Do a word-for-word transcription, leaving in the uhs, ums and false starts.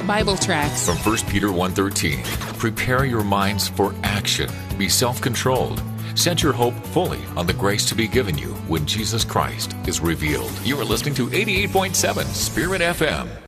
Bible tracts. From First Peter one thirteen, prepare your minds for action. Be self-controlled. Set your hope fully on the grace to be given you when Jesus Christ is revealed. You are listening to eighty-eight point seven Spirit F M.